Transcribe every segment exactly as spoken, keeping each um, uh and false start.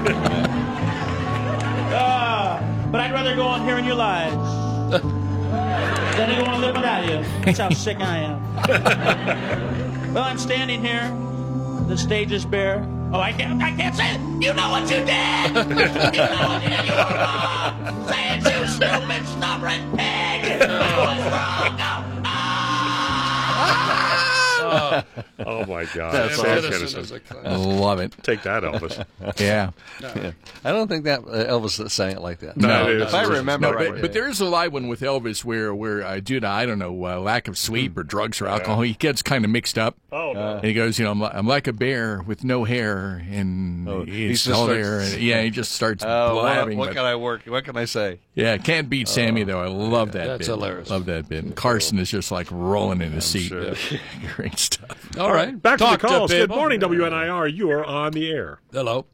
uh, but I'd rather go on hearing your lies than to go on live without you. That's how sick I am. Well, I'm standing here. The stage is bare. Oh, I can't, I can't say it. You know what you did. You know what you did. You were wrong. Say it, you stupid, stubborn pig. I was wrong. Oh, Oh, oh my God! That's Sam awesome. Kinison. Love it. Take that, Elvis. Yeah. yeah. I don't think that uh, Elvis sang it like that. No, no, it if is. I remember No, right. but, but there is a live one with Elvis where, where uh, due to, I don't know, uh, lack of sleep or drugs or alcohol, he gets kind of mixed up. Oh, no. And he goes, you know, I'm, li- I'm like a bear with no hair, and Oh, he's he just all starts- there. And, yeah, he just starts Oh, what, blabbing. what but- can I work? What can I say? yeah, can't beat Sammy, though. I love that That's bit. hilarious. Love that bit. And Carson is just like rolling in his seat. sure. Great stuff. All right. Back Talk to the calls. Good people. morning, W N I R. You are on the air. Hello.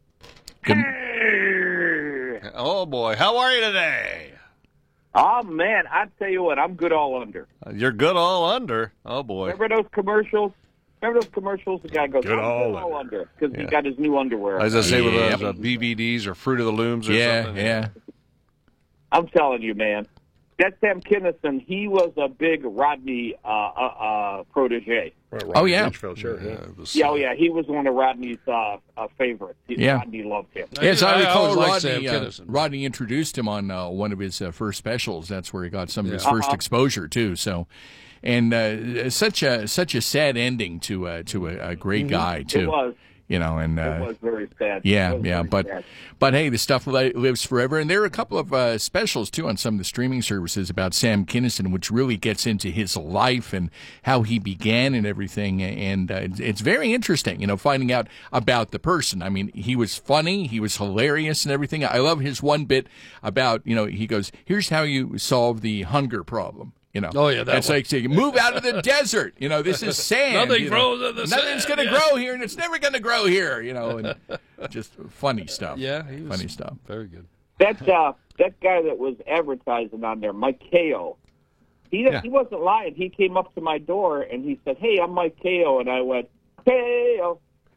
Oh boy, how are you today? Oh, man, I tell you what, I'm good all under. Uh, You're good all under. Oh boy. Remember those commercials? Remember those commercials? The guy goes, Good I'm all good all under." under because Yeah. he got his new underwear. As I say with Yeah. those uh, B V Ds or Fruit of the Looms or Yeah, something. yeah. I'm telling you, man. That Sam Kinison, he was a big Rodney uh, uh, uh, protege. Right, Oh, Rodney yeah. Dangerfield, sure. Yeah, Yeah. it was, Yeah, uh, oh, yeah, he was one of Rodney's uh, uh, favorites. He, Yeah. Rodney loved him. Yes, I I recall always liked Sam Rodney, uh, Kinison. Rodney introduced him on uh, one of his uh, first specials. That's where he got some of his Yeah. first Uh-huh. exposure too. So, and uh, such a such a sad ending to uh, to a, a great guy too. It was. You know, and It uh, was very sad. yeah, It was yeah, very but sad. but hey, the stuff li- lives forever. And there are a couple of uh, specials too on some of the streaming services about Sam Kinison, which really gets into his life and how he began and everything. And uh, it's- it's very interesting, you know, finding out about the person. I mean, he was funny, he was hilarious, and everything. I love his one bit about, you know, he goes, "Here's how you solve the hunger problem." You know, Oh, yeah, that it's one. like saying, move out of the desert. You know, this is sand. Nothing you know. grows in the Nothing's sand, going to yeah. grow here, and it's never going to grow here. You know, and just funny stuff. Yeah, he was funny stuff. very good. That uh, that guy that was advertising on there, Mike Kao, he Yeah. he wasn't lying. He came up to my door and he said, "Hey, I'm Mike Kao," and I went, "Kao,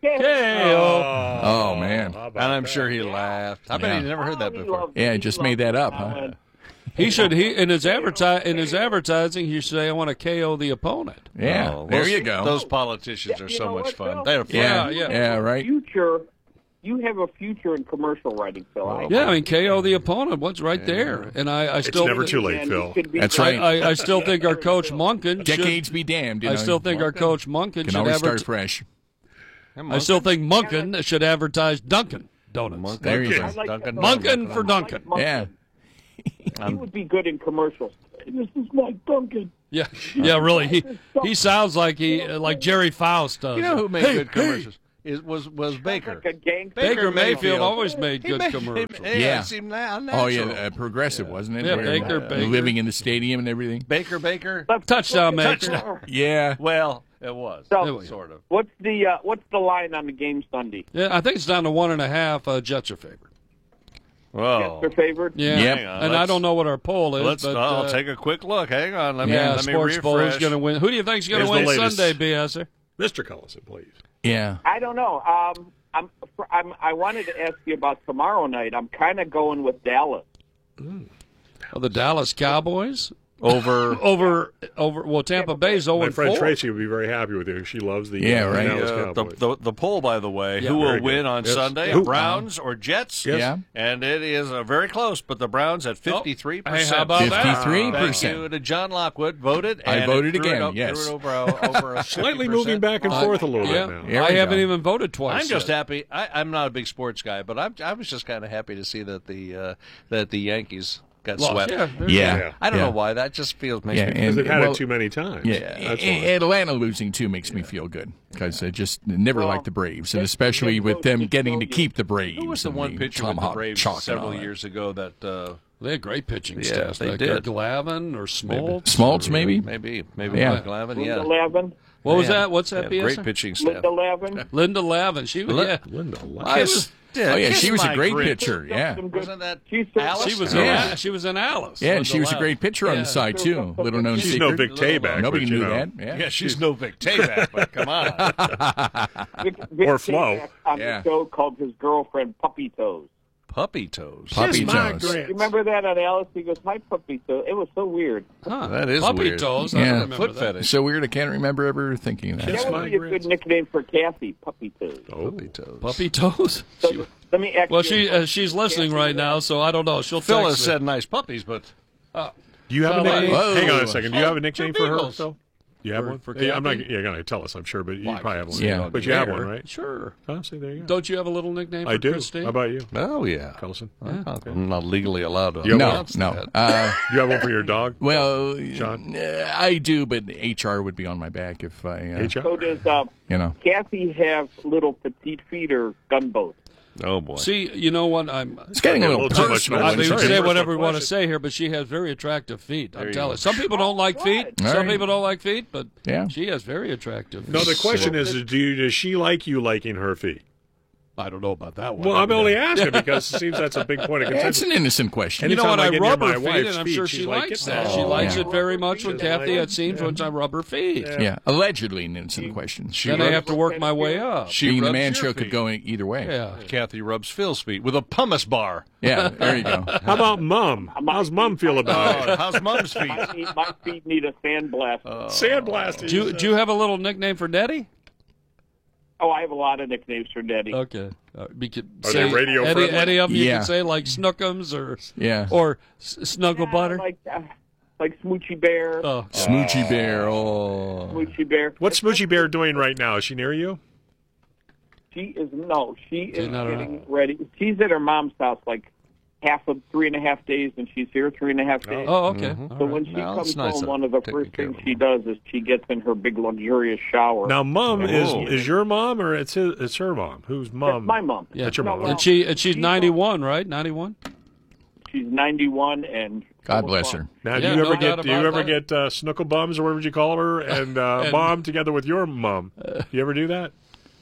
Kao." Oh, man. How And about I'm that? sure he laughed. I bet Yeah. he never heard that Oh, he before. loved it. Yeah, he He just loved made that it. up, I huh? went, He should he in his adverti- in his advertising he should say, "I want to K O the opponent." Yeah, Oh, there those- you go. Those politicians Yeah, are you so know much what, fun. Phil? They're fun. yeah, Yeah, yeah, yeah. right. Future, you have a future in commercial writing, Phil. I- Yeah, I mean K O the opponent. What's right there? And I, I It's still never too late, Man, Phil. you should be- That's I, right. I, I still think our coach Munkin should, Decades be damned. You I know, still think our coach Munkin can should always advertise. start fresh. I still think Munkin should advertise Dunkin' Donuts. There you I go. like Duncan. that. Munkin for I like Dunkin'. Munkin. Yeah. He would be good in commercials. This is Mike Duncan. Yeah, yeah, really. He he sounds like he like Jerry Faust does. You know who made Hey, good hey. commercials? It was was Baker. Like a gangster. Baker Baker Mayfield Mayfield. always made He good made- commercials. he- Yeah. it seemed na- Oh, unnatural. yeah, uh, progressive, wasn't it? Yeah, Where, Baker, uh, Baker. living in the stadium and everything. Baker, Baker. Touchdown, mate. Touchdown. Yeah. Well, it was So- sort of. What's the uh, what's the line on the game Sunday? Yeah, I think it's down to one and a half. Uh, Jets are favored. Whoa. They're favored. Yeah, Yep. Hang on, and I let's- don't know what our poll is. Let's. but, I'll uh, take a quick look. Hang on. Let me. yeah, let me Sports Bowl is refresh. going to win. Who do you think is going to Here's the win latest. Sunday, B S? Mister Collison, please. Yeah. I don't know. Um, I'm, I'm I wanted to ask you about tomorrow night. I'm kind of going with Dallas. Oh, the Dallas Cowboys over. over over. Well, Tampa Bay's zero My and friend four. Tracy would be very happy with you. She loves the Yeah, uh, right. Dallas Uh, the, Cowboys. the the poll, by the way, Yeah. who will Very good. win on Yes. Sunday? Who? Browns or Jets? Yes. Yeah. And it is uh, very close, but the Browns at fifty-three percent. Hey, how about that? fifty-three Thank percent. you to John Lockwood. Voted. I and voted it threw again, It up, yes. threw it over, over a Slightly fifty percent. moving back and forth a little Yeah, bit now. Here I we haven't go. even voted twice. I'm just yet. happy. I, I'm not a big sports guy, but I'm, I was just kind of happy to see that the uh, that the Yankees got Lost. swept. Yeah, there- Yeah. Yeah. I don't Yeah. know why. That just feels makes Yeah, me. and- Because they've had well, it too many times. Yeah, That's A- why. Atlanta losing too makes me feel good because I just never Well, liked the Braves, and they- especially they with go- them they getting go to get- keep the Braves. Who was the and one pitcher with the tomahawk Braves chalk and all several that. years ago that uh, They had great pitching Yeah, staff. they Like, did. uh, Glavine or Smoltz. Smoltz, maybe? maybe maybe Yeah. Mike Lavin? Linda Yeah. Lavin. What was Yeah. that? What's that? Yeah, B S? great pitching staff. Linda Lavin. Linda Lavin. She was. Lin- Yeah. Linda, I Kiss, was- Oh yeah, Kiss she was a My great Grinch. pitcher. Yeah, Some good- Wasn't that She served- Alice? She was Yeah. in, she was in Alice. yeah, and Was she was a allowed. great pitcher on the Yeah. side too. Little known She's secret. no Vic Tayback. Nobody but, knew you know. that. Yeah. Yeah, she's no Vic Tayback, but come on. Vic, Vic Or Flo. Tayback on Yeah. the show called his girlfriend Puppy Toes. Puppy toes. Puppy Kiss My toes. Grinch. You remember that on Alice? He goes, "My puppy toes." It was so weird. Huh. That is Puppy weird. toes. Yeah. I don't remember Foot that. fetish. So weird. I can't remember ever thinking of that. Kiss That My would be a Grinch. good nickname for Kathy, Puppy Toes. Oh. Puppy toes. Puppy toes. So, let me ask Well, you she a uh, she's listening right now, so I don't know. She'll Phil text has me. said nice puppies, but Do you have a Well, nickname? whoa. Hang on a second. Do you have a nickname for her, Beagles. Phil? You have For- one? for Yeah, I'm not. Kathy? You're gonna tell us, I'm sure, but you Why, probably have one. Yeah. but you have There. one, right? Sure. Oh, see, there you go. Don't you have a little nickname for I do. Christine? How about you, oh yeah, Carlson? I'm not, I'm not legally allowed to. You have No, announce no. that. Uh, You have one for your dog? well, John? uh, I do, but H R would be on my back if I, uh, H R? So does uh, you know. Kathy have little petite feet or gunboats? Oh boy. See, you know what? I'm. It's getting a A little little too much personal. noise. I mean, we Sorry. say Personal whatever we want to question. say here, but she has very attractive feet. I'm you telling go. you. Some people don't like feet. All Some right. people don't like feet, but Yeah. she has very attractive feet. No, the question is, do you, does she like you liking her feet? I don't know about that one. Well, I'm only asking because it seems that's a big point of It's contention. an innocent question. You know Anytime what? I I get near rub my her feet, wife's and I'm feet, sure she's she like, likes "Get that. the She hell likes out." it very much She when doesn't Kathy, like it seems, it. when I rub her feet. Yeah, allegedly an innocent question. Then I have to work my way up. She Being the rubs man your show could feet. go either way. Yeah. Kathy rubs Phil's feet with a pumice bar. Yeah, there you go. How about Mom? How's Mom feel about Oh, how's Mom's feet? My feet, my feet need a sandblast. it? Sandblasting. Do you, do you have a little nickname for Nettie? oh, I have a lot of nicknames for Nettie. Okay. Uh, we could Are say they radio any, friendly? any of them you Yeah. can say, like Snookums or Yeah. or S- Snuggle Butter. Like, uh, like Smoochy Bear. Oh, Smoochy Bear. Oh. Smoochy Bear. What's Smoochy Bear doing right now? Is she near you? She is no. She is not getting around. ready. She's at her mom's house like half of three and a half days, and she's here three and a half days. oh okay. Mm-hmm. All So right. when she No, comes it's nice home, of one of the taking first care things of she her. does is she gets in her big luxurious shower. Now, Mom Oh. is is your mom or it's his, it's her mom? Who's Mom? That's my mom. Yeah. That's your No, mom. well, And she and she's she's ninety-one, right? ninety-one. She's ninety-one, and God bless her. Now, Yeah, do you no ever get doubt do you about ever that. get uh, Snookle Bums or whatever you call her and, uh, And- Mom together with your mom? Do you ever do that?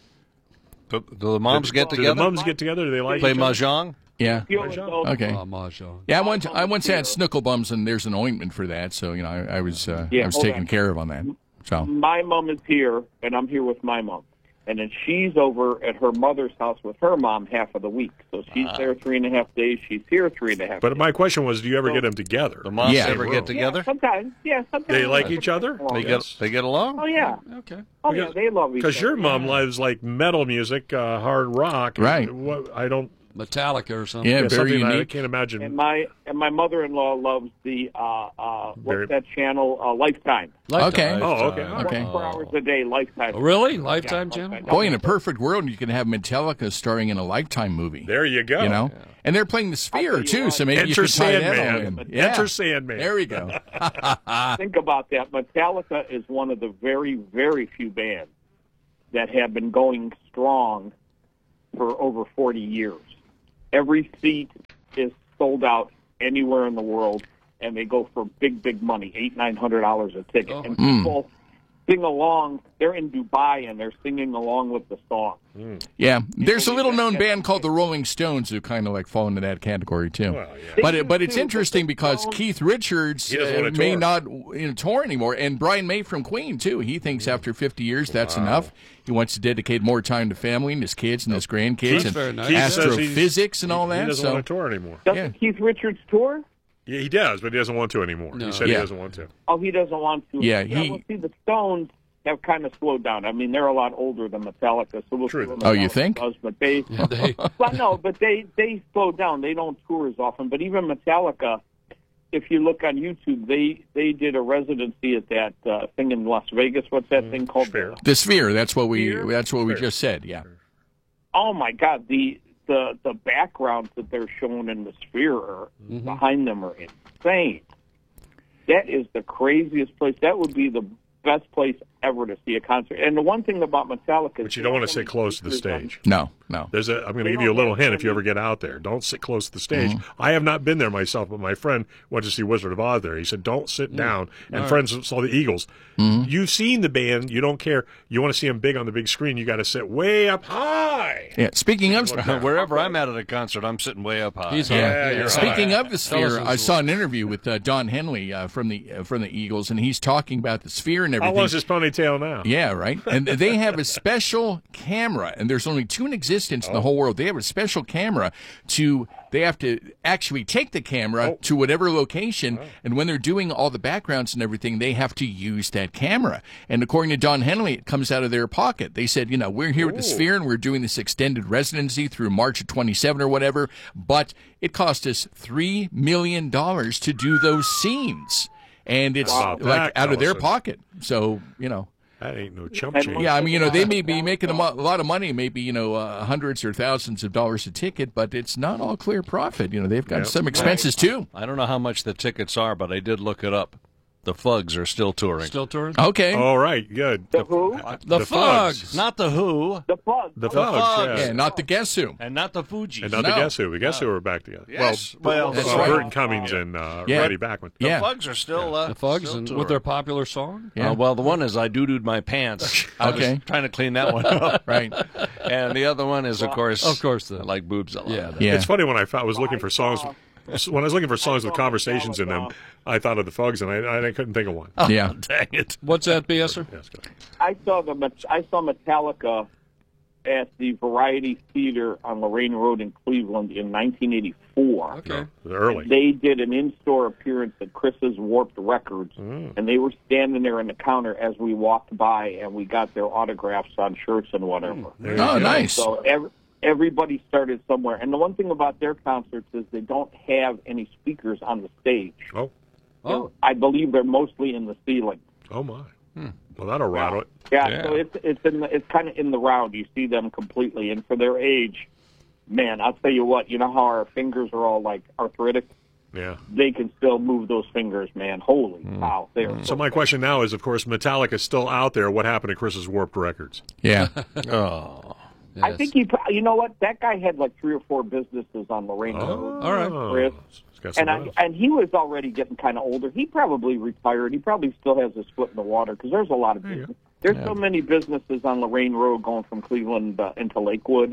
Do, do the moms get Do together? the mums get together? Do they like play each other? mahjong? Yeah. Okay. Oh, mahjong. Yeah, I once I once had snookle bums, and there's an ointment for that. So you know, I, I was uh, Yeah, I was hold taken on. care of on that. So My mom is here, and I'm here with my mom. And then she's over at her mother's house with her mom half of the week. So she's there three and a half days. She's here three and a half But days. my question was, do you ever get them together? The moms Yeah. ever get together? Yeah, sometimes. Yeah, sometimes. They like each other? They get they get along? Oh, yeah. Okay. Oh, yeah, they love each other. Because your mom loves like metal music, uh, hard rock. Right. What, I don't. Metallica or something. yeah, Yeah, very something I unique. can't imagine. And my and my mother-in-law loves the, uh, uh, Very- what's that channel? Uh, Lifetime. Okay. Oh, okay. all right. Okay. Four hours a day, Lifetime. Oh, really? Lifetime Yeah, channel? Lifetime. Boy, in a perfect world, you could have Metallica starring in a Lifetime movie. There you go. You know, and they're playing the Sphere you too, what. so maybe you Enter could tie that all Sandman. in. Yeah. Enter Sandman. There we go. Think about that. Metallica is one of the very, very few bands that have been going strong for over forty years. Every seat is sold out anywhere in the world, and they go for big, big money, eight, nine hundred dollars a ticket. Oh. And people sing along. They're in Dubai, and they're singing along with the song. Yeah, there's a little known band called the Rolling Stones who kind of like fall into that category too. Well, yeah. But it, but it's interesting because Keith Richards He doesn't uh, wanna may tour. not you know, tour anymore, and Brian May from Queen too. He thinks after fifty years that's enough. He wants to dedicate more time to family and his kids and his grandkids Keith- very and nice. Keith says he's- astrophysics and all He that. doesn't So want to tour anymore. Doesn't Yeah. Keith Richards tour? Yeah, he does, but he doesn't want to anymore. No. He said Yeah. he doesn't want to. Oh, he doesn't want to. Yeah, he- well, see, the Stones have kind of slowed down. I mean, they're a lot older than Metallica, so we'll True. see what Oh, you Metallica think? Does, but they, Yeah, they, well, no, but they they slowed down. They don't tour as often. But even Metallica, if you look on YouTube, they they did a residency at that uh, thing in Las Vegas. What's that thing called? Sphere. the Sphere. That's what we. Sphere? That's what we Sphere. just said. Yeah. Oh my God, the the the backgrounds that they're showing in the Sphere are, behind them are insane. That is the craziest place. That would be the best place ever to see a concert. And the one thing about Metallica, But you don't want to sit close to the stage. No, no. There's a. I'm going to They give you a don't little have hint if you any- ever get out there. Don't sit close to the stage. Mm-hmm. I have not been there myself, but my friend went to see Wizard of Oz there. He said, "Don't sit down." And friends saw the Eagles. Mm-hmm. You've seen the band. You don't care. You want to see them big on the big screen. You got to sit way up high. Yeah. Speaking of Wherever I'm at at a concert, I'm sitting way up high. He's Yeah, high. you're Speaking of the us Sphere, his- I saw an interview with uh, Don Henley uh, from the uh, from the Eagles, and he's talking about the Sphere and How everything. long is his ponytail now? Yeah, right. And they have a special camera, and there's only two in existence in the whole world. They have a special camera to. They have to actually take the camera Oh. to whatever location, and when they're doing all the backgrounds and everything, they have to use that camera. And according to Don Henley, it comes out of their pocket. They said, you know, we're here at the Sphere, and we're doing this extended residency through March of twenty-seven or whatever, but it cost us three million dollars to do those scenes. And it's Wow. like That out of their costs us. pocket. So, you know. That ain't no chump And- change. Yeah, I mean, you know, they may be making a, mo- a lot of money, maybe, you know, uh, hundreds or thousands of dollars a ticket, but it's not all clear profit. You know, they've got Yep. some expenses, too. I don't know how much the tickets are, but I did look it up. The Fugs are still touring. Still touring? Okay. All right, good. The Who? The, the Fugs. Not the Who, The Fugs. The Oh, Fugs, Fugs. yeah. Yeah, not the Guess Who. and not the Fugees. And not No. the Guess Who. The Guess Who are back together. Yes. Well, Well, That's uh, right. Burton Cummings and uh, Yeah. Roddy Bachman. the Yeah. Fugs are still uh, The Fugs, still and touring. with their popular song? Yeah. Uh, well, the one is I doo-dooed my pants. I Okay. was trying to clean that one up. Right. And the other one is, of course, Of course, the- I like boobs a lot. Yeah. Yeah. It's funny when I found, I was looking for songs. When I was looking for songs with conversations in them, I thought of the Fugs, and I, I couldn't think of one. Yeah. Dang it. What's that, BSer? Yes, go ahead. I saw the Met- I saw Metallica at the Variety Theater on Lorraine Road in Cleveland in nineteen eighty-four. Okay. It was early. They did an in-store appearance at Chris's Warped Records, Mm. and they were standing there in the counter as we walked by, and we got their autographs on shirts and whatever. There you Oh, go. nice. So every, everybody started somewhere. And the one thing about their concerts is they don't have any speakers on the stage. Oh, Oh, I believe they're mostly in the ceiling. oh my. Well, that'll rattle it. Yeah, Yeah. so it's it's in the, it's kind of in the round. You see them completely, and for their age, man, I'll tell you what. You know how our fingers are all like arthritic? Yeah. They can still move those fingers, man. Holy cow! They're So my question now is, of course, Metallica's still out there. What happened to Chris's Warped Records? Yeah. Oh. I think he. You know what? That guy had like three or four businesses on Lorraine Road. all right. Chris. He's got And someone I, else. and he was already getting kind of older. He probably retired. He probably still has his foot in the water because there's a lot of business. There's so many businesses on Lorraine Road going from Cleveland uh, into Lakewood.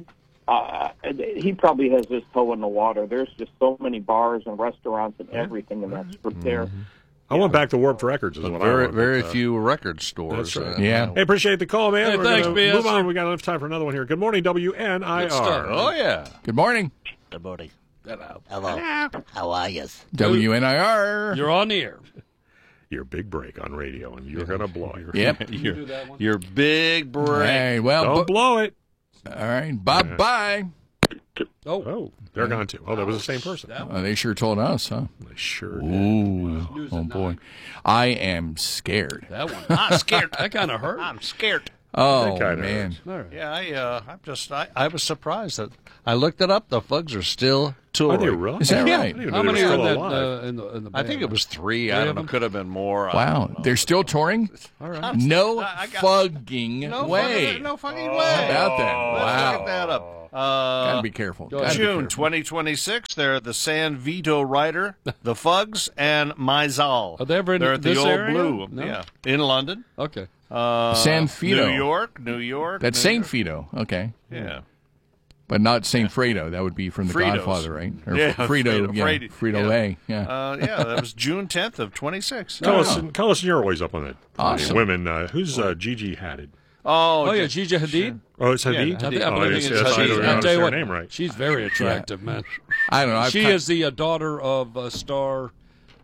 Uh, and he probably has his toe in the water. There's just so many bars and restaurants and everything in that strip there. I went back to Warped Records. Is what I Very, went, very but, uh, few record stores. That's right. uh, Yeah. Hey, appreciate the call, man. Hey, We're thanks, gonna B S. move on. We got enough time for another one here. Good morning, W N I Good start. R. Oh, yeah. Good morning. Good morning. Hello. Hello. How are you? W N I R. You're on the air. Your big break on radio, and you're gonna blow it. Yep. Your, your big break. Hey, well, Don't bu- blow it. all right. Bye-bye. Oh, Oh, they're gone too. Oh, that was the same person. Oh, they sure told us, huh? They sure did. Ooh. Oh, boy. I am scared. that one. I'm scared. That kind of hurt. I'm scared. Oh, kinda man. hurts. All right. Yeah, I, uh, I'm just, I, I was surprised that I looked it up. The Fugs are still touring. Are they really? Is that Yeah. right? I didn't even How know many they are were in still that alive. uh, in the in the I band? think it was three. Three I of don't know. them? Could have been more. I Wow. don't know. They're still touring? All right. No I got- fucking no way. Fucking, no fucking Oh. way. How about that? Let's Wow. look that up. Uh, Gotta be careful. Gotta be June careful. twenty twenty-six, they're the San Vito Rider, the Fugs, and Mizal. Are they ever in They're at the this Old area? Blue. No? Yeah, in London. Okay. Uh, San Vito. New York, New York. That's New Saint York. Fido. Okay. Yeah. But not Saint Fredo. That would be from The Fritos. Godfather, right? Or Yeah, Frito, Frito- yeah. Frito- Frito yeah. Lay. Yeah. Uh, yeah, that was June tenth of twenty-six. Tell us, tell us, you're always up on that. Awesome. Women, uh, who's uh, Gigi Hadid? Oh, Oh, yeah, just- Gigi Hadid. Oh, it's Hadid. Yeah, I think, I Oh, believe yes, it's yes, I Hadid. don't I'll pronounce tell you her what, name right. she's very attractive, man. I don't know. I've She cut- is the uh, daughter of a star.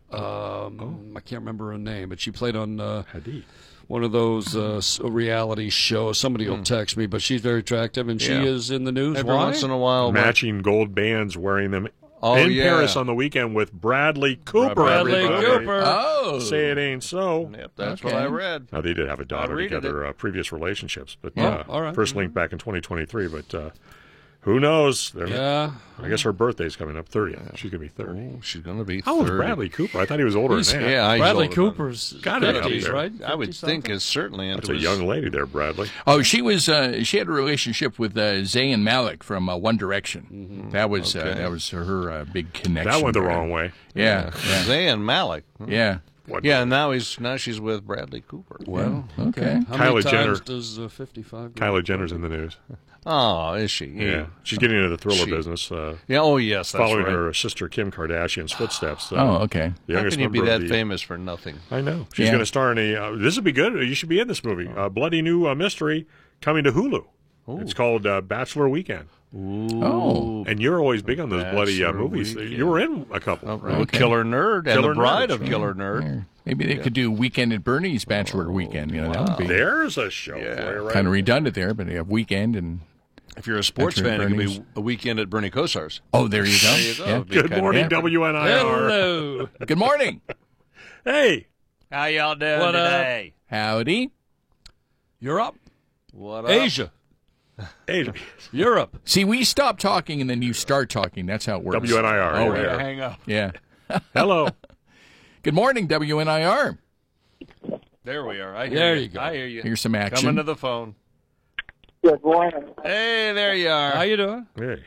Um, I can't remember her name, but she played on uh, Hadid. one of those uh, s- reality shows. Somebody will text me, but she's very attractive, and she Yeah. is in the news. Every Why? once in a while. Matching gold bands, wearing them Oh, in yeah. Paris on the weekend with Bradley Cooper. Bradley everybody. Cooper. Oh. Say it ain't so. Yep, that's Okay. what I read. Now, they did have a daughter read together, uh, previous relationships, but Oh, uh, all right. first linked back in twenty twenty-three. But uh, Who knows? They're- Yeah. I guess her birthday's coming up, thirtieth. She's going to be thirty. Oh, she's going to be How old is thirty. Bradley Cooper? I thought he was older He's- than that. Yeah, he's Bradley older than- Cooper's Gotta be up fifties, there. right? I would fifty-something? think is certainly into That's a his- young lady there, Bradley. Oh, she was. Uh, she had a relationship with uh, Zayn Malik from uh, One Direction. Mm-hmm. That was uh, Okay. that was her uh, big connection. That went the there. wrong way. Yeah, yeah, Zayn Malik. yeah. What- Yeah, and now he's now she's with Bradley Cooper. Well, Okay. How many Kylie times Jenner. does uh, fifty-five go? Kylie Jenner's in the news. Oh, is she? Yeah, she's getting into the thriller She- business, uh, Yeah, oh, yes, that's following right. her sister Kim Kardashian's footsteps. Uh, Oh, okay. the How youngest can you be member of that the- famous for nothing? I know. She's Yeah. going to star in a. Uh, this would be good. You should be in this movie. A bloody new uh, mystery coming to Hulu. It's called uh, Bachelor Weekend. Oh, And you're always big on those bloody uh, Bachelor movies. Weekend. You were in a couple. Oh, right? Killer Nerd and Killer the Bride Nerd, of Killer Nerd. maybe they could do Weekend at Bernie's Bachelor Weekend. You know, that would be There's a show. for you, right? kind of redundant there, but they have Weekend and. If you're a sports Bachelor fan, it could Bernie's. be a weekend at Bernie Kosar's. Oh, there you go. There you go. Yeah. It'd be Good kinda- morning, Yeah. W N I R. Hello. Good morning. Hey, How y'all doing What up? today? Howdy. Europe, What up? Asia, hey, Europe. See, we stop talking and then you start talking. That's how it works. W N I R. Oh, right yeah. there. Hang up. Yeah. Hello. Good morning, W N I R. There we are. I hear There you. you go. I hear you. Here's some action. Coming to the phone. Good morning. Hey, there you are. How you doing? Hey.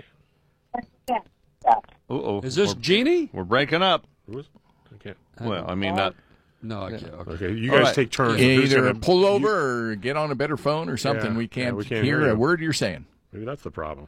Uh-oh. Is this we're, Jeannie? we're breaking up. Who is- I can't. Well, I mean, not. No, I can't. Okay. Okay, you All guys right. take turns. Yeah, Who's either gonna- pull over or get on a better phone or something. Yeah, we, yeah, can't we can't hear hear a you. word you're saying. Maybe that's the problem.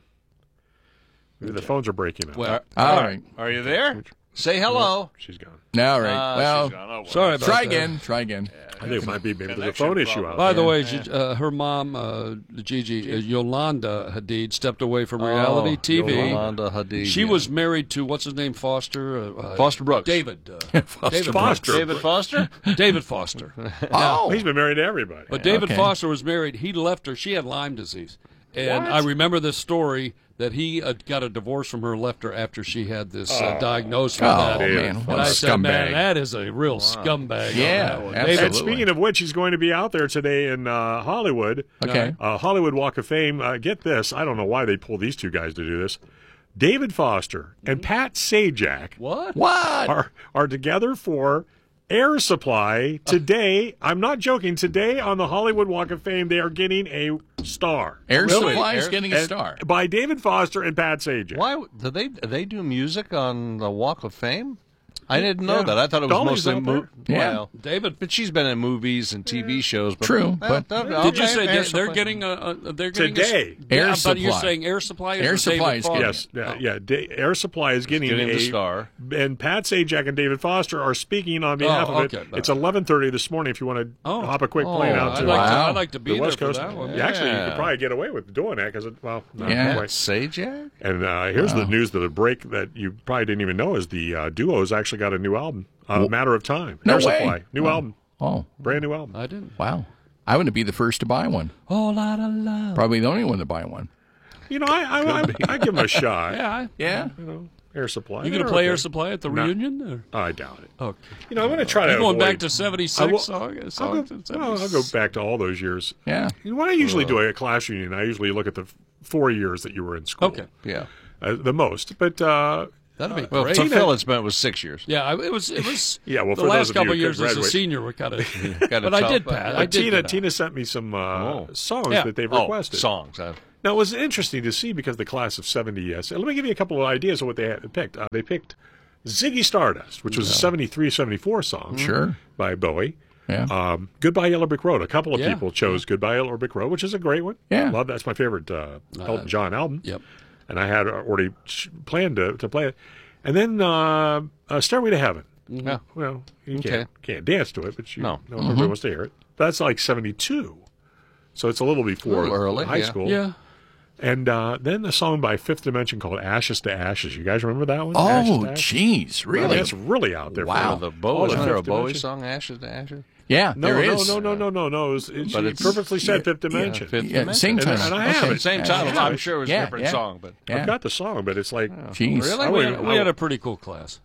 Maybe the phones are breaking up. Well, All right. Are you there? Say hello. She's gone. All right. Ah, well, she's gone. Oh, well. sorry about try that. again. Try again. I think it might be maybe there's a Connection phone issue problem. out By there. the way, G- uh, her mom, uh, Gigi, uh, Yolanda Hadid, stepped away from reality Oh, T V. Yolanda Hadid. She yeah. was married to what's his name, Foster. Uh, uh, Foster Brooks. David. Uh, David Foster. David Foster? David Foster. Oh, He's been married to everybody. But David Okay. Foster was married. He left her. She had Lyme disease. And I remember this story that he uh, got a divorce from her, left her after she had this uh, diagnosis with oh that. man, And what a I said, man, scumbag. that is a real scumbag. on Yeah, that one. absolutely. And speaking of which, he's going to be out there today in uh, Hollywood. Okay. Uh, Hollywood Walk of Fame. Uh, get this. I don't know why they pull these two guys to do this. David Foster and Pat Sajak What? What? are, are together for Air Supply today. I'm not joking. Today on the Hollywood Walk of Fame, they are getting a star. Air Really? Supply is Air- getting a And- star. by David Foster and Pat Sajak. Why do they do they do music on the Walk of Fame? I didn't know Yeah. that. I thought it was Dolly's mostly out mo- there. Yeah. well, David, but she's been in movies and T V shows. But, True, Well, but- okay, did you say Air they, they're Supply. getting a, a they're getting Today. A, Air yeah, but you're Supply. saying Air Supply is Air for Supply David is Foster? Yes, yeah, yeah. Da- Air Supply is getting, getting a the star. and Pat Sajak and David Foster are speaking on behalf Oh, of it. okay. It's eleven thirty this morning. If you want to Oh. hop a quick Oh, plane out I'd to, like, to, Wow. I'd like to be the there West for Coast, that one. Yeah, actually, you Yeah. could probably get away with doing that because, well, not Yeah. quite. Sajak? And uh, here's the news: that the break that you probably didn't even know is the uh, duo's actually got a new album, uh, Matter of Time. No Air way. Supply, new Oh. album, Oh, brand new album. I didn't. wow. I want to be the first to buy one. Oh, la la la. Probably the only one to buy one. You know, I I, I, I give them a shot. Yeah. I- Yeah. You know, Air Supply. You going to They're play okay. Air Supply at the No. reunion? Or? I doubt it. Okay. You know, I'm going to try to You're going back avoid- to I will- seventy-six song, I'll songs? go, and well, I'll go seventy-six? back to all those years. Yeah. You know, when I usually do a class reunion, I usually look at the f- four years that you were in school. Okay. Yeah. Uh, the most. But, uh, That'd be Well, great. for Phil, it's been it was six years. Yeah, I- it was. It was. Yeah, well, the for those last of you couple who years as a graduate- senior were kind of. Kinda But I tough, did but- pass. uh, I did Tina, get out. Tina sent me some uh, Oh. songs Yeah. that they've Oh, requested. songs. Uh, Now, it was interesting to see because the class of seventy, yes. Let me give you a couple of ideas of what they had picked. Uh, they picked Ziggy Stardust, which was a seventy-three seventy-four song Sure. by Bowie. Yeah. Um, Goodbye Yellow Brick Road. A couple of Yeah. people chose Goodbye Yellow Brick Road, which is a great one. Yeah. Love that's my favorite uh, Elton John album. Yep. And I had already ch- planned to, to play it. And then uh, uh, Stairway to Heaven. yeah. Well, you Okay. can't, can't dance to it, but you No. know, everybody wants to hear it. That's like seventy-two. So it's a little before little early, high yeah. school. Yeah. And uh, then a song by Fifth Dimension called Ashes to Ashes. You guys remember that one? Ashes Oh, to Ashes? jeez. Well, Really? that's really out there. Wow. For The all Bowie, the isn't there a Fifth Bowie Dimension. song, Ashes to Ashes? Yeah, No, there no, is. no, no, no, no, no. It's, it's, But it it's- purposely said Fifth Dimension. Fifth Yeah, Dimension. same And- title. and I have Okay. it. Same Yeah, title. yeah. I'm sure it was Yeah, a different yeah. song, but Yeah. I've got the song, but it's like Jeez. Really? I We would- had, we had a pretty cool class.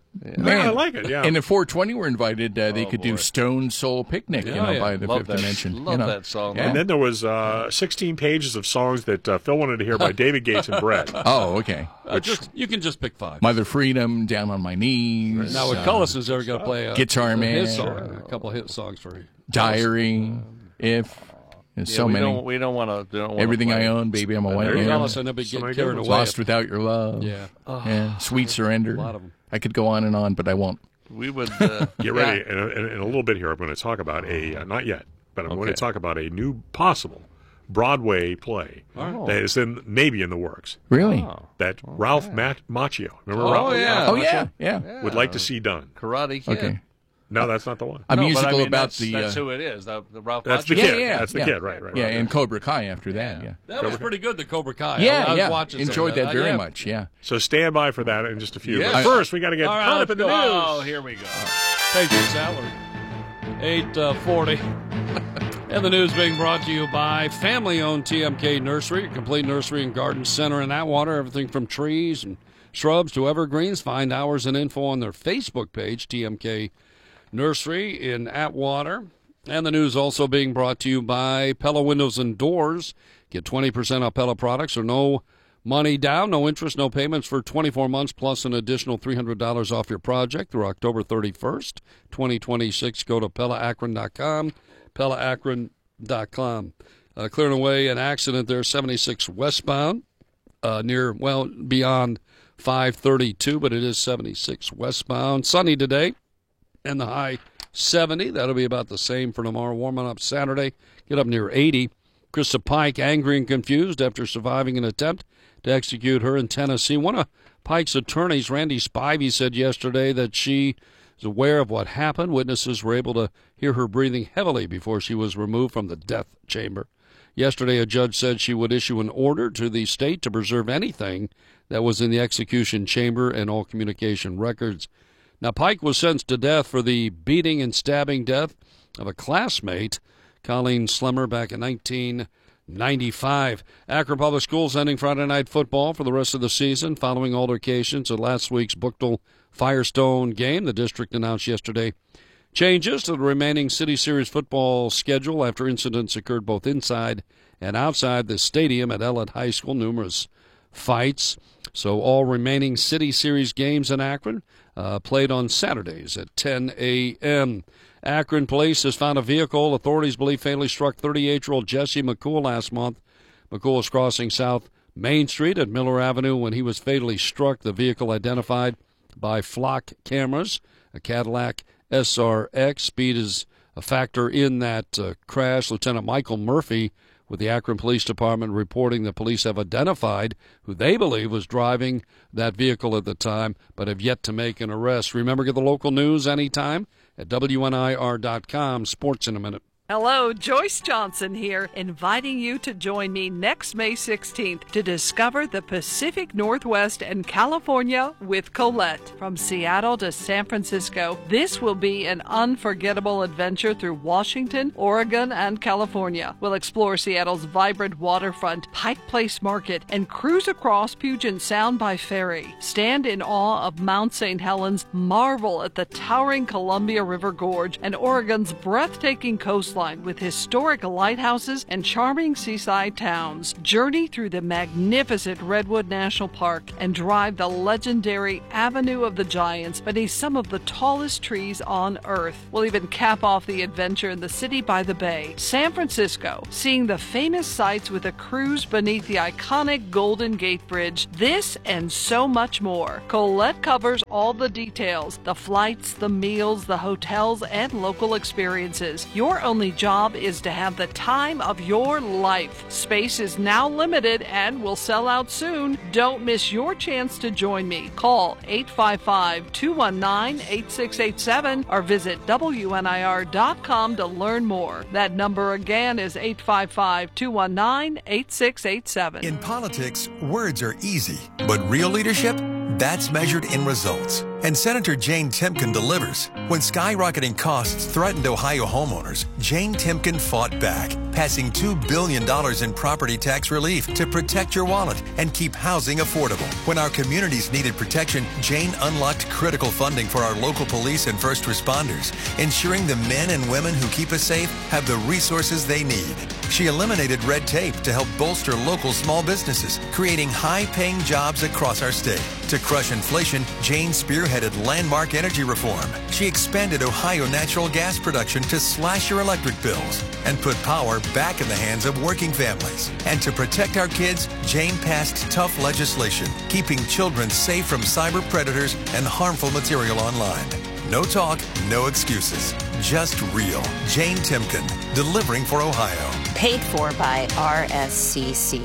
Man, I like it, yeah. And at four twenty, we're invited. Uh, they Oh, could boy. do Stone Soul Picnic, you Yeah, know, yeah. by the Love Fifth that. Dimension. Love you know. that song. Yeah. And then there was uh, sixteen pages of songs that uh, Phil wanted to hear by David Gates and Brett. Oh, okay. Uh, just you can just pick five. Mother Freedom, Down on My Knees. Now, with uh, Cullis is ever going to play a Guitar a Man. hit song, a couple of hit songs for you. Diary, If. There's Yeah, so we many. Don't, we don't want to. Everything I Own, Baby, I'm a White There you Man. go. Cullis and never So get many carried good away. ones. Lost Without Your Love. Yeah. Yeah. Sweet Surrender. A lot of them. I could go on and on, but I won't. We would uh, Get ready. In a, in a little bit here, I'm going to talk about a, uh, not yet, but I'm going Okay. to talk about a new possible Broadway play that is in, maybe in the works Really? that Ralph Mac- Macchio, remember Oh, Ralph? yeah. Oh, Ralph yeah. Macchio? Yeah. Would like to see done. Karate Kid. Okay. No, that's not the one. A No, but musical I mean, about that's, the. That's uh, who it is. The, the Ralph That's the Macchio. yeah, kid. yeah, That's the yeah. kid, right, right, Yeah, right. and Cobra Kai after that, yeah. That was pretty good, the Cobra Kai. Yeah, I was yeah. watching some Enjoyed of that very yeah. much, yeah. So stand by for that in just a few. Yeah. But first, we got to get All right, caught up let's in the go. news. Oh, here we go. Patriot salary. eight forty. And the news being brought to you by family-owned T M K Nursery, a complete nursery and garden center in Atwater. Everything from trees and shrubs to evergreens. Find hours and info on their Facebook page, T M K Nursery in Atwater. And the news also being brought to you by Pella Windows and Doors. Get twenty percent off Pella products or no money down, no interest, no payments for twenty-four months, plus an additional three hundred dollars off your project through October thirty-first, twenty twenty-six. Go to Pella Akron dot com, Pella Akron dot com. Uh, clearing away an accident there, seventy-six westbound, uh, near, well, beyond five thirty-two, but it is seventy-six westbound. Sunny today, and the high seventy. That'll be about the same for tomorrow. Warming up Saturday, get up near eighty. Krista Pike angry and confused after surviving an attempt to execute her in Tennessee. One of Pike's attorneys, Randy Spivey, said yesterday that she is aware of what happened. Witnesses were able to hear her breathing heavily before she was removed from the death chamber. Yesterday, a judge said she would issue an order to the state to preserve anything that was in the execution chamber and all communication records. Now, Pike was sentenced to death for the beating and stabbing death of a classmate, Colleen Slemmer, back in nineteen ninety-five. Akron Public Schools ending Friday night football for the rest of the season following altercations at last week's Bookville Firestone game. The district announced yesterday changes to the remaining City Series football schedule after incidents occurred both inside and outside the stadium at Ellet High School. Numerous fights. So all remaining City Series games in Akron uh, played on Saturdays at ten a.m. Akron Police has found a vehicle authorities believe fatally struck thirty-eight-year-old Jesse McCool last month. McCool was crossing South Main Street at Miller Avenue when he was fatally struck. The vehicle identified by flock cameras, a Cadillac S R X. Speed is a factor in that uh, crash. Lieutenant Michael Murphy with the Akron Police Department reporting the police have identified who they believe was driving that vehicle at the time, but have yet to make an arrest. Remember, get the local news anytime at W N I R dot com. Sports in a minute. Hello, Joyce Johnson here, inviting you to join me next May sixteenth to discover the Pacific Northwest and California with Colette. From Seattle to San Francisco, this will be an unforgettable adventure through Washington, Oregon, and California. We'll explore Seattle's vibrant waterfront, Pike Place Market, and cruise across Puget Sound by ferry. Stand in awe of Mount Saint Helens, marvel at the towering Columbia River Gorge, and Oregon's breathtaking coastline with historic lighthouses and charming seaside towns. Journey through the magnificent Redwood National Park and drive the legendary Avenue of the Giants beneath some of the tallest trees on Earth. We'll even cap off the adventure in the city by the bay, San Francisco, seeing the famous sights with a cruise beneath the iconic Golden Gate Bridge. This and so much more. Colette covers all the details, the flights, the meals, the hotels, and local experiences. Your only job is to have the time of your life. Space is now limited and will sell out soon. Don't miss your chance to join me. Call eight five five, two one nine, eight six eight seven or visit W N I R dot com to learn more. That number again is eight five five, two one nine, eight six eight seven. In politics, words are easy, but real leadership, that's measured in results. And Senator Jane Timken delivers. When skyrocketing costs threatened Ohio homeowners, Jane Timken fought back, passing two billion dollars in property tax relief to protect your wallet and keep housing affordable. When our communities needed protection, Jane unlocked critical funding for our local police and first responders, ensuring the men and women who keep us safe have the resources they need. She eliminated red tape to help bolster local small businesses, creating high-paying jobs across our state. To crush inflation, Jane spearheaded landmark energy reform. She expanded Ohio natural gas production to slash your electric bills and put power back in the hands of working families. And to protect our kids, Jane passed tough legislation, keeping children safe from cyber predators and harmful material online. No talk, no excuses. Just real. Jane Timken, delivering for Ohio. Paid for by R S C C.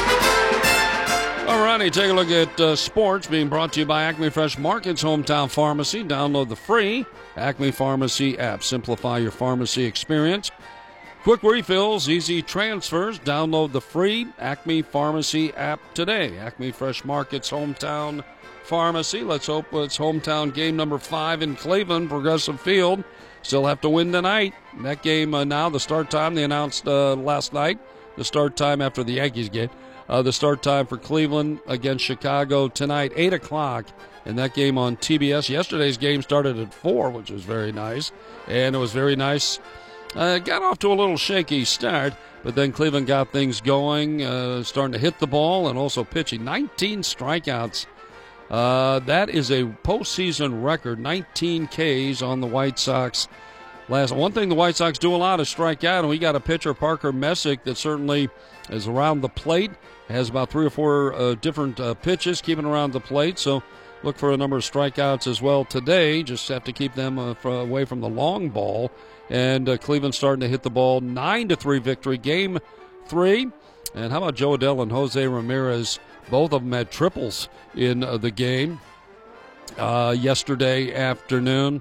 All righty, take a look at uh, sports being brought to you by Acme Fresh Market's Hometown Pharmacy. Download the free Acme Pharmacy app. Simplify your pharmacy experience. Quick refills, easy transfers. Download the free Acme Pharmacy app today. Acme Fresh Market's Hometown Pharmacy. Let's hope it's hometown game number five in Cleveland, Progressive Field. Still have to win tonight. That game uh, now, the start time, they announced uh, last night. The start time after the Yankees game. Uh, the start time for Cleveland against Chicago tonight, eight o'clock, and that game on T B S. Yesterday's game started at four, which was very nice, and it was very nice. Uh, got off to a little shaky start, but then Cleveland got things going, uh, starting to hit the ball and also pitching. nineteen strikeouts. Uh, that is a postseason record, nineteen Ks on the White Sox. Last one thing the White Sox do a lot is strike out, and we got a pitcher, Parker Messick, that certainly is around the plate, has about three or four uh, different uh, pitches keeping around the plate, so look for a number of strikeouts as well today. Just have to keep them uh, for, away from the long ball, and uh, Cleveland starting to hit the ball. nine to three victory, game three. And how about Joe Adell and Jose Ramirez? Both of them had triples in uh, the game uh, yesterday afternoon.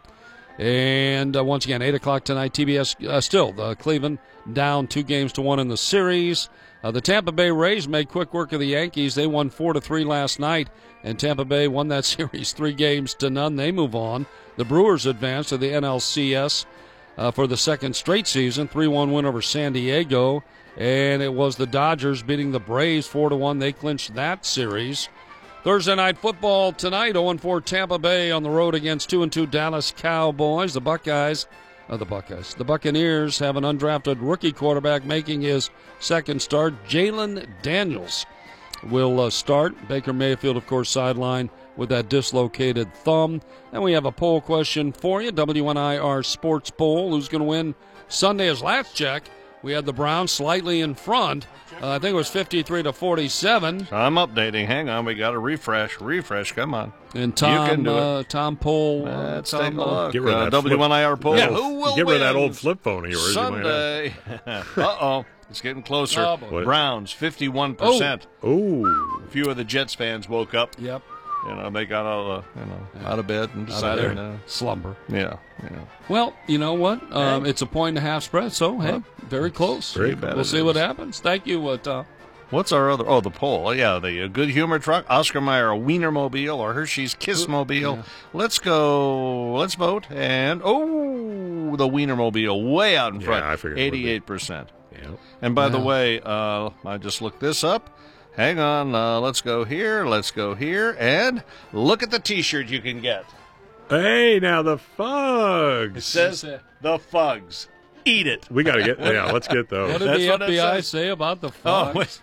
And uh, once again, eight o'clock tonight, T B S uh, still, uh, Cleveland down two games to one in the series. Uh, the Tampa Bay Rays made quick work of the Yankees. They won four to three last night, and Tampa Bay won that series three games to none. They move on. The Brewers advance to the N L C S uh, for the second straight season, three one win over San Diego. And it was the Dodgers beating the Braves four to one. They clinched that series. Thursday night football tonight, oh and four Tampa Bay on the road against two and two Dallas Cowboys. The Buckeyes, uh, the Buckeyes, the Buccaneers have an undrafted rookie quarterback making his second start. Jalen Daniels will uh, start. Baker Mayfield, of course, sidelined with that dislocated thumb. And we have a poll question for you, W N I R Sports Poll. Who's going to win Sunday? As last check, we had the Browns slightly in front. Uh, I think it was fifty-three to forty-seven. I'm updating. Hang on, we got to refresh. Refresh, come on. And Tom, you can do uh, it. Tom Poll. Let's Tom, take a look. Get rid of uh, that W N I R flip, poll. Yeah, Who will get rid win of that old flip phone of yours. Sunday? Uh-oh. It's getting closer. Oh, boy. Browns, fifty-one percent. Oh. A few of the Jets fans woke up. Yep. You know, they got out of, you know, yeah. out of bed and decided to uh, slumber. Yeah, yeah. Well, you know what? Um, hey. It's a point and a half spread, so, hey, well, very close. Very bad we'll see is. what happens. Thank you, uh, Tom. What's our other? Oh, the poll. Oh, yeah, the uh, Good Humor truck, Oscar Mayer, a Wienermobile, or Hershey's Kissmobile. Yeah. Let's go. Let's vote. And, oh, the Wienermobile way out in Yeah, front. I figured eighty-eight percent. Yep. And by Yeah. the way, uh, I just looked this up. Hang on. Uh, let's go here. Let's go here. And look at the T-shirt you can get. Hey, now the Fugs. It says the Fugs. Eat it. We got to get, yeah, let's get those. What did That's the what F it B I says. say about the Oh, Fox?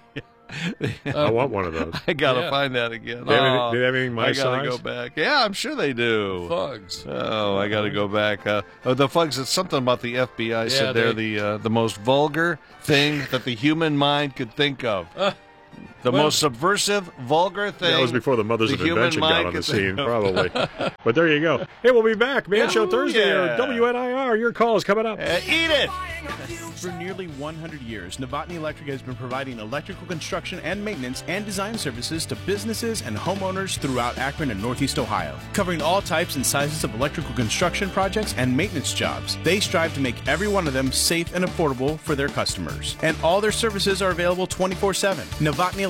I want one of those. I got to Yeah. find that again. Do they have any- Oh, do they have anything my I got to size? go back. Yeah, I'm sure they do. Thugs. Oh, I got to go back. Uh, oh, the Fugs, it's something about the F B I said they're they- the uh, the most vulgar thing that the human mind could think of. Uh, the well- most subversive, vulgar thing. That was before the mothers the of human invention mind got on the could think scene, of. probably. But there you go. Hey, we'll be back. Man Show Oh, Thursday yeah. or W N I R. Your call is coming up. Uh, eat it. For nearly one hundred years, Novotny Electric has been providing electrical construction and maintenance and design services to businesses and homeowners throughout Akron and Northeast Ohio, covering all types and sizes of electrical construction projects and maintenance jobs. They strive to make every one of them safe and affordable for their customers. And all their services are available twenty-four seven. Novotny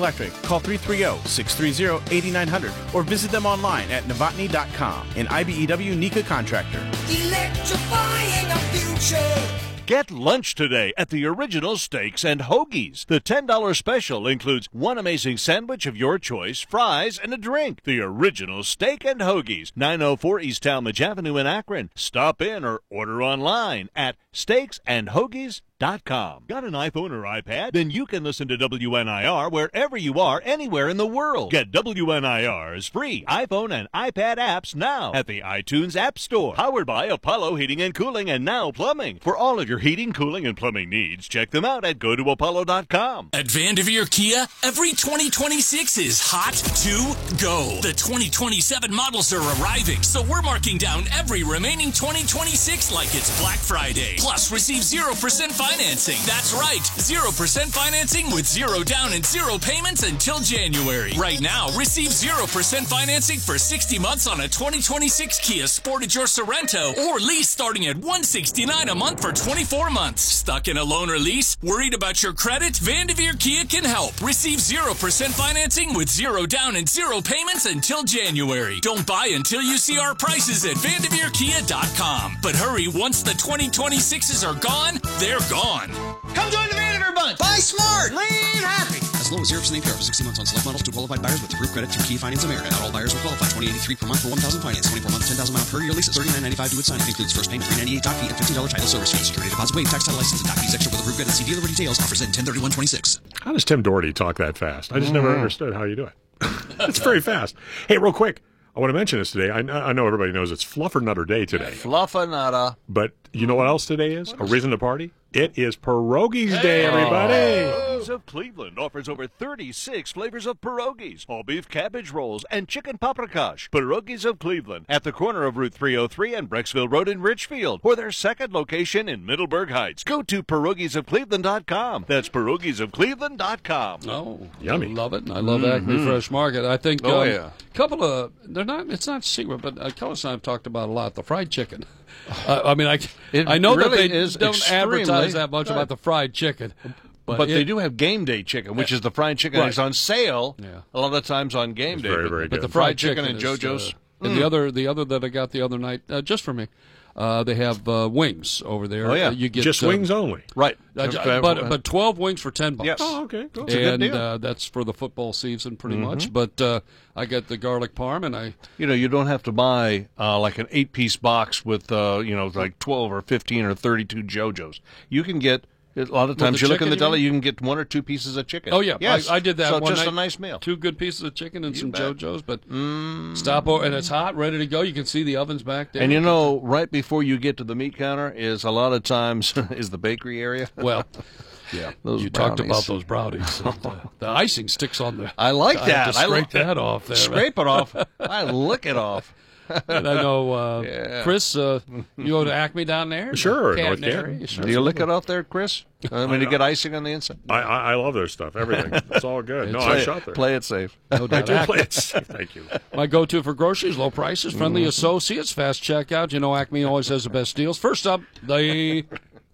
Electric. Call three three zero, six three zero, eight nine zero zero or visit them online at novotny dot com. An I B E W NECA contractor. Electrifying the future. Get lunch today at the Original Steaks and Hoagies. The ten dollars special includes one amazing sandwich of your choice, fries, and a drink. The Original Steak and Hoagies, nine oh four East Talmadge Avenue in Akron. Stop in or order online at steaks and hoagies dot com. Got an iPhone or iPad? Then you can listen to W N I R wherever you are, anywhere in the world. Get W N I R's free iPhone and iPad apps now at the iTunes App Store. Powered by Apollo Heating and Cooling and Now Plumbing. For all of your heating, cooling, and plumbing needs, check them out at go to apollo dot com. At Vanderveer Kia, every twenty twenty-six is hot to go. The twenty twenty-seven models are arriving, so we're marking down every remaining twenty twenty-six like it's Black Friday. Plus, receive zero percent financing. That's right, zero percent financing with zero down and zero payments until January. Right now, receive zero percent financing for sixty months on a twenty twenty-six Kia Sportage or Sorento, or lease starting at one hundred sixty-nine dollars a month for twenty-four months. Stuck in a loan or lease? Worried about your credit? Vanderveer Kia can help. Receive zero percent financing with zero down and zero payments until January. Don't buy until you see our prices at vanderveer kia dot com. But hurry, once the twenty twenty-sixes are gone, they're gone. Come join the Vanderveer Bunch. Buy smart. Lean happy. As low as zero percent A P R for sixty months on select models to qualified buyers with approved credit through Kia Finance America. Not all buyers will qualify. twenty eighty-three per month for one thousand finance. twenty-four month, ten thousand mile per year leases. thirty-nine ninety-five due at signing. Includes first payment, three ninety-eight doc fee, and fifty dollars title service fee. Security deposit waived. Tax title license and doc fees extra with approved credit. See dealer for details. Offers in ten thirty-one twenty-six. How does Tim Doherty talk that fast? I just never understood how you do it. It's very fast. Hey, real quick. I want to mention this today. I, I know everybody knows it's Fluffernutter Day today. Fluffernutter. But you know what else today is? A reason to party? It is Pierogies Day, everybody. Pierogies of Cleveland offers over thirty-six flavors of pierogies, all beef cabbage rolls, and chicken paprikash. Pierogies of Cleveland at the corner of Route three oh three and Brecksville Road in Richfield, or their second location in Middleburg Heights. Go to pierogies of cleveland dot com. That's pierogies of cleveland dot com. Oh, yummy! I love it. I love Mm-hmm. Acme Fresh Market. I think. Oh um, yeah. A couple of they're not. It's not secret, but uh, Kellis and I have talked about a lot the fried chicken. Uh, I mean, I It I know really that they is don't extremely advertise that much good. about the fried chicken, but, But, it- they do have game day chicken, which is the fried chicken. Right. It's on sale Yeah. a lot of times on game It's day. very, but, very but good. the the fried, fried chicken, chicken and is, JoJo's. uh, and the other the other that I got the other night uh, just for me. Uh, they have uh, wings over there. Oh, yeah. Uh, you get Just uh, wings only. Right. Uh, j- but but twelve wings for ten bucks. Yes. Oh, okay. Cool. It's a good And deal. uh, that's for the football season, pretty much. But uh, I get the garlic parm, and I You know, you don't have to buy uh, like an eight-piece box with, uh, you know, like twelve or fifteen or thirty-two JoJo's. You can get, a lot of times the you look in chicken, the you deli, mean? you can get one or two pieces of chicken. oh yeah, Yes. I, I did that. So one just night. a nice meal. Two good pieces of chicken and You some bet. JoJo's. But stop over, and it's hot, ready to go. You can see the ovens back there. And you know, right before you get to the meat counter is a lot of times is the bakery area. well. Yeah, Those you talked brownies. about those brownies. And, uh, the icing sticks on the. I like I that. have to I scrape like that off there. Scrape it off. I lick it off. And I know, uh, Yeah. Chris, uh, you go to Acme down there? Sure, Canton North area? Canton. Sure. Do you lick it off there, Chris? I mean, you get icing on the inside. I, I, I love their stuff. Everything. It's all good. No, play, I it, shop there. play it safe. No I doubt. do Ac- play it. Thank you. My go-to for groceries, low prices, friendly associates, fast checkout. You know, Acme always has the best deals. First up, the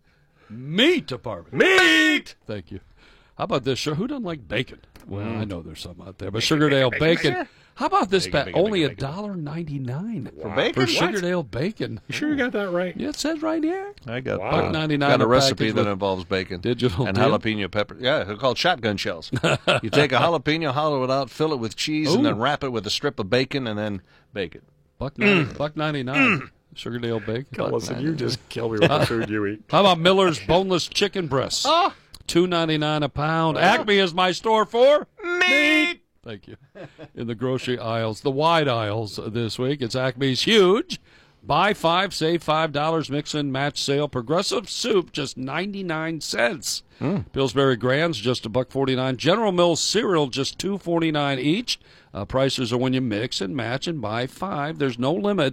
meat department. Meat. Thank you. How about this? Sure, who doesn't like bacon? Well, I know there's some out there, but Sugardale bacon. How about this? Bacon, Pat? bacon, Only a bacon, dollar ninety-nine For bacon? for Sugardale bacon. You sure you got that right? Yeah, it says right here. I got, Wow. uh, Buck ninety-nine got a a recipe package that with involves bacon digital and deal. jalapeno pepper. Yeah, they're called shotgun shells. You take a jalapeno, hollow it out, fill it with cheese, and Ooh. then wrap it with a strip of bacon, and then bake it. Buck ninety, buck ninety-nine. Sugardale bacon. Listen, you just kill me with the food you eat. How about Miller's boneless chicken breasts? Oh. two ninety-nine a pound. Acme is my store for Meat! Thank you. In the grocery aisles, the wide aisles this week, it's Acme's huge. Buy five, save five dollars, mix and match sale. Progressive soup, just ninety-nine cents. Mm. Pillsbury Grands, just a buck forty-nine. General Mills cereal, just two forty-nine each. Uh, prices are when you mix and match and buy five. There's no limit.